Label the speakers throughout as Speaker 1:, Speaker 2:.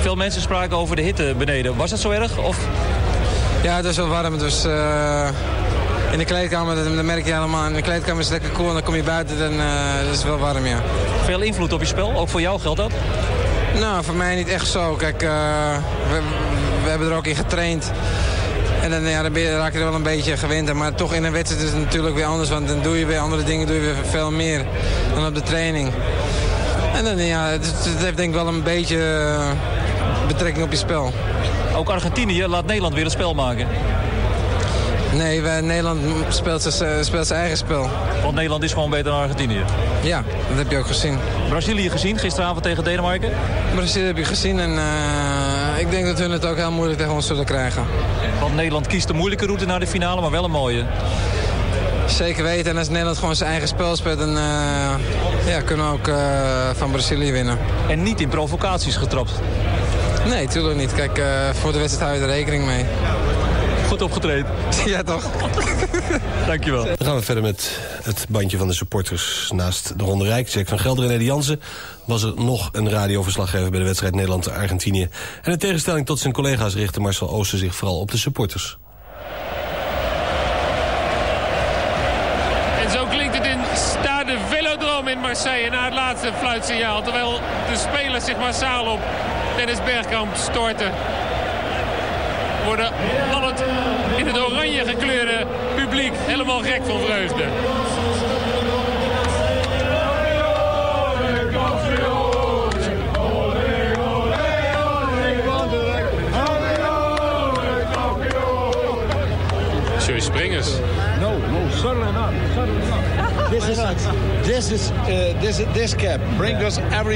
Speaker 1: Veel mensen spraken over de hitte beneden. Was dat zo erg? Of?
Speaker 2: Ja, het is wel warm. Dus in de kleedkamer, dat merk je helemaal. In de kleedkamer is het lekker koel en dan kom je buiten en het is wel warm, ja.
Speaker 1: Veel invloed op je spel? Ook voor jou geldt dat?
Speaker 2: Nou, voor mij niet echt zo. Kijk, we hebben er ook in getraind. En dan, dan raak je er wel een beetje gewend. Maar toch in een wedstrijd is het natuurlijk weer anders. Want dan doe je weer andere dingen, doe je weer veel meer dan op de training. En dan, het heeft denk ik wel een beetje betrekking op je spel.
Speaker 1: Ook Argentinië laat Nederland weer het spel maken.
Speaker 2: Nee, Nederland speelt zijn eigen spel.
Speaker 1: Want Nederland is gewoon beter dan Argentinië.
Speaker 2: Ja, dat heb je ook gezien.
Speaker 1: Brazilië gezien, gisteravond tegen Denemarken?
Speaker 2: Brazilië heb je gezien en ik denk dat hun het ook heel moeilijk tegen ons zullen krijgen.
Speaker 1: Want Nederland kiest de moeilijke route naar de finale, maar wel een mooie.
Speaker 2: Zeker weten. En als Nederland gewoon zijn eigen spel speelt, dan kunnen we ook van Brazilië winnen.
Speaker 1: En niet in provocaties getrapt?
Speaker 2: Nee, tuurlijk niet. Kijk, voor de wedstrijd hou je er rekening mee.
Speaker 1: Goed opgetreden.
Speaker 2: Ja, toch?
Speaker 1: Dankjewel.
Speaker 3: Dan gaan we verder met het bandje van de supporters. Naast de Ronde Rijk, Jack van Gelder en Eddie Jansen was er nog een radioverslaggever bij de wedstrijd Nederland-Argentinië. En in tegenstelling tot zijn collega's richtte Marcel Ooster zich vooral op de supporters.
Speaker 4: En zo klinkt het in Stade Velodrome in Marseille na het laatste fluitsignaal. Terwijl de spelers zich massaal op Dennis Bergkamp storten. Worden al het in het oranje gekleurde publiek helemaal gek van vreugde. Joey Springers.
Speaker 5: No, certainly not. This cap bring us every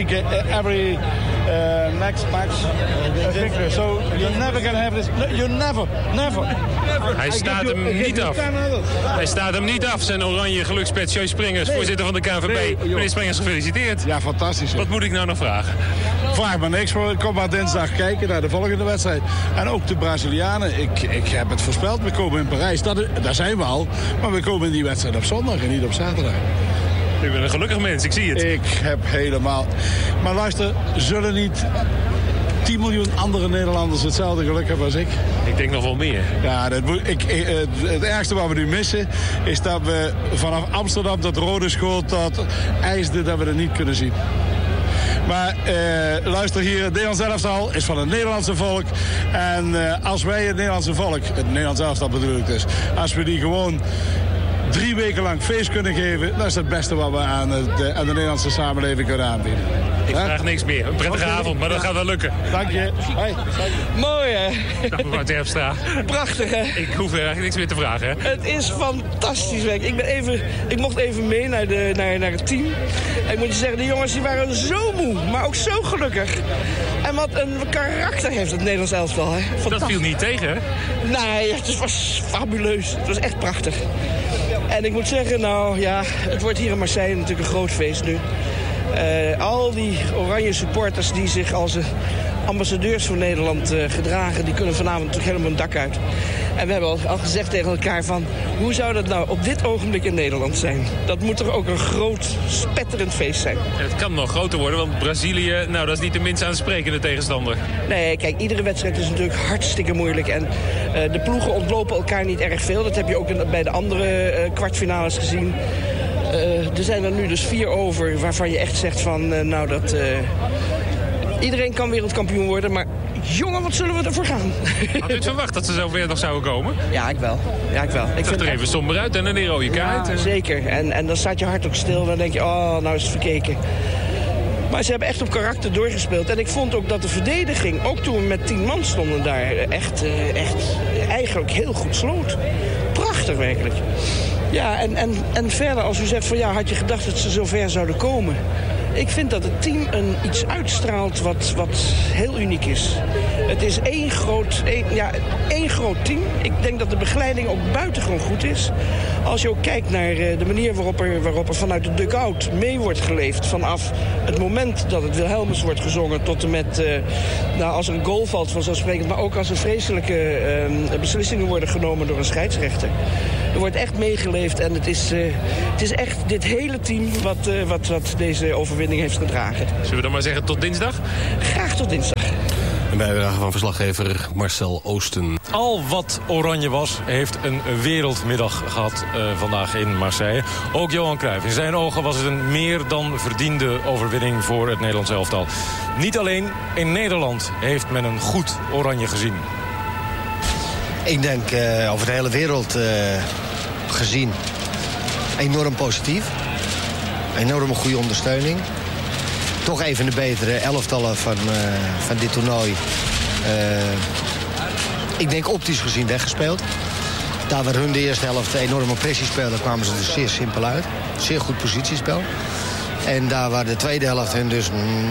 Speaker 5: next match a victory. So you're never gonna have this. You never.
Speaker 4: Hij staat hem niet af. Hij staat hem niet af, zijn oranje gelukspet Joey Springers, voorzitter van de KNVB. Meneer Springers, gefeliciteerd.
Speaker 5: Ja, fantastisch.
Speaker 4: Wat moet ik nou nog vragen?
Speaker 5: Vraag maar niks voor. Kom maar dinsdag kijken naar de volgende wedstrijd. En ook de Brazilianen. Ik heb het voorspeld. We komen in Parijs. Daar zijn we al. Maar we komen in die wedstrijd op zondag en niet op zaterdag.
Speaker 4: U bent een gelukkig mens, ik zie het.
Speaker 5: Ik heb helemaal... Maar luister, zullen niet 10 miljoen andere Nederlanders hetzelfde geluk hebben als ik?
Speaker 4: Ik denk nog wel meer.
Speaker 5: Ja, het ergste wat we nu missen is dat we vanaf Amsterdam tot Rode School tot IJsden dat we het niet kunnen zien. Maar luister hier, het Nederlands elftal is van het Nederlandse volk. En als wij het Nederlandse volk, het Nederlands elftal bedoel ik dus, als we die gewoon 3 weken lang feest kunnen geven, dat is het beste wat we aan de Nederlandse samenleving kunnen aanbieden.
Speaker 4: Ik vraag niks meer. Een prettige avond, maar dat gaat wel lukken.
Speaker 5: Dank je. Hey.
Speaker 6: Mooi, hè?
Speaker 4: Dag mevrouw Terpstra.
Speaker 6: Prachtig, hè?
Speaker 4: Ik hoef er eigenlijk niks meer te vragen, hè?
Speaker 6: Het is fantastisch werk. Ik mocht even mee naar het team. En ik moet je zeggen, de jongens die waren zo moe, maar ook zo gelukkig. En wat een karakter heeft het Nederlands elftal, hè?
Speaker 4: Dat viel niet tegen, hè?
Speaker 6: Nee, het was fabuleus. Het was echt prachtig. En ik moet zeggen, nou ja, het wordt hier in Marseille natuurlijk een groot feest nu. Al die oranje supporters die zich als ambassadeurs voor Nederland gedragen, die kunnen vanavond natuurlijk helemaal een dak uit. En we hebben al gezegd tegen elkaar van, hoe zou dat nou op dit ogenblik in Nederland zijn? Dat moet toch ook een groot, spetterend feest zijn.
Speaker 4: En het kan nog groter worden, want Brazilië, nou dat is niet de minst aansprekende tegenstander.
Speaker 6: Nee, kijk, iedere wedstrijd is natuurlijk hartstikke moeilijk. En de ploegen ontlopen elkaar niet erg veel. Dat heb je ook bij de andere kwartfinales gezien. Er zijn er nu dus 4 over waarvan je echt zegt van, iedereen kan wereldkampioen worden, maar jongen, wat zullen we ervoor gaan?
Speaker 4: Had u het verwacht dat ze zover nog zouden komen?
Speaker 6: Ja, ik wel. Ik
Speaker 4: zag er even somber uit en een rode kaart.
Speaker 6: Ja, zeker. En dan staat je hart ook stil. Dan denk je, oh, nou is het verkeken. Maar ze hebben echt op karakter doorgespeeld. En ik vond ook dat de verdediging, ook toen we met 10 man stonden daar, echt eigenlijk heel goed sloot. Prachtig werkelijk. Ja, en verder, als u zegt van ja, had je gedacht dat ze zover zouden komen? Ik vind dat het team iets uitstraalt wat heel uniek is. Het is één groot team. Ik denk dat de begeleiding ook buitengewoon goed is. Als je ook kijkt naar de manier waarop er vanuit de dugout mee wordt geleefd. Vanaf het moment dat het Wilhelmus wordt gezongen tot en met als er een goal valt vanzelfsprekend. Maar ook als er vreselijke beslissingen worden genomen door een scheidsrechter. Er wordt echt meegeleefd en het is echt dit hele team wat deze overwinning heeft gedragen.
Speaker 4: Zullen we dan maar zeggen tot dinsdag?
Speaker 6: Graag tot dinsdag.
Speaker 3: Een bijdrage van verslaggever Marcel Oosten.
Speaker 7: Al wat oranje was, heeft een wereldmiddag gehad vandaag in Marseille. Ook Johan Cruijff. In zijn ogen was het een meer dan verdiende overwinning voor het Nederlands elftal. Niet alleen in Nederland heeft men een goed oranje gezien.
Speaker 8: Ik denk over de hele wereld gezien enorm positief. Enorme goede ondersteuning. Toch even de betere elftallen van dit toernooi. Ik denk optisch gezien weggespeeld. Daar waar hun de eerste helft enorme pressie speelden, kwamen ze er zeer simpel uit. Zeer goed positiespel. En daar waar de tweede helft hun dus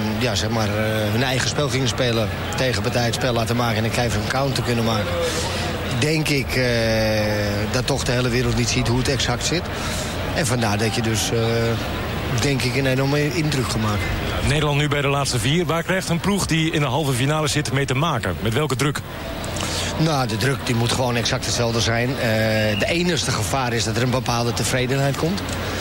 Speaker 8: hun eigen spel gingen spelen, tegen partij het spel laten maken en een keihard een counter kunnen maken, denk ik dat toch de hele wereld niet ziet hoe het exact zit. En vandaar dat je dus, denk ik, een enorme indruk gemaakt.
Speaker 7: Nederland nu bij de laatste 4. Waar krijgt een ploeg die in de halve finale zit mee te maken? Met welke druk?
Speaker 8: Nou, de druk die moet gewoon exact hetzelfde zijn. De enige gevaar is dat er een bepaalde tevredenheid komt.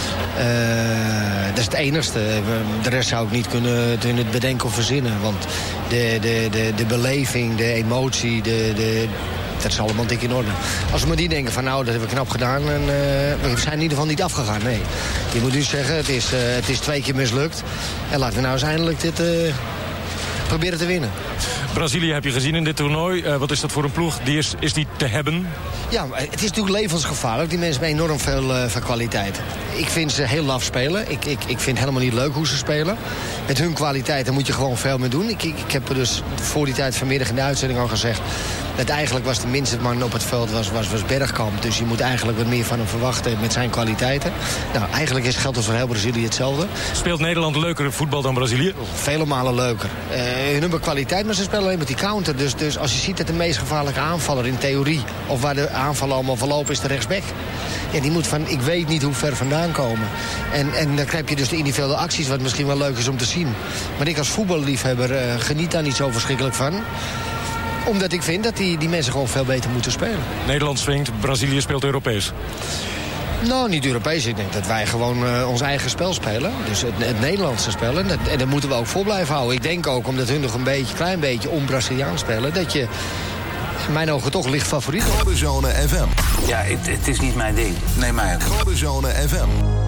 Speaker 8: Dat is het enigste. De rest zou ik niet kunnen bedenken of verzinnen. Want de beleving, de emotie, dat is allemaal dik in orde. Als we maar die denken van nou, dat hebben we knap gedaan en we zijn in ieder geval niet afgegaan. Nee, je moet nu zeggen, het is 2 keer mislukt. En laten we nou eens eindelijk dit proberen te winnen.
Speaker 7: Brazilië heb je gezien in dit toernooi. Wat is dat voor een ploeg? Is die te hebben?
Speaker 8: Ja, het is natuurlijk levensgevaarlijk. Die mensen hebben enorm veel van kwaliteit. Ik vind ze heel laf spelen. Ik vind het helemaal niet leuk hoe ze spelen. Met hun kwaliteit, daar moet je gewoon veel mee doen. Ik heb er dus voor die tijd vanmiddag in de uitzending al gezegd dat eigenlijk was de minste man op het veld was Bergkamp. Dus je moet eigenlijk wat meer van hem verwachten met zijn kwaliteiten. Nou, eigenlijk geldt het voor heel Brazilië hetzelfde.
Speaker 7: Speelt Nederland leuker voetbal dan Brazilië?
Speaker 8: Vele malen leuker. Hun hebben kwaliteit, maar ze spelen alleen met die counter. Dus als je ziet dat de meest gevaarlijke aanvaller in theorie, of waar de aanvallen allemaal verlopen, is de rechtsback. Ja, die moet van, ik weet niet hoe ver vandaan komen. En dan krijg je dus de individuele acties, wat misschien wel leuk is om te zien. Maar ik als voetballiefhebber geniet daar niet zo verschrikkelijk van. Omdat ik vind dat die mensen gewoon veel beter moeten spelen.
Speaker 7: Nederland swingt, Brazilië speelt Europees.
Speaker 8: Nou, niet Europees. Ik denk dat wij gewoon ons eigen spel spelen. Dus het Nederlandse spel. En dat moeten we ook vol blijven houden. Ik denk ook, omdat hun nog een klein beetje on-Braziliaans spelen, dat je in mijn ogen toch licht favoriet.
Speaker 9: Gouden Zone FM.
Speaker 10: Ja, het is niet mijn ding.
Speaker 9: Nee, maar Gouden Zone FM.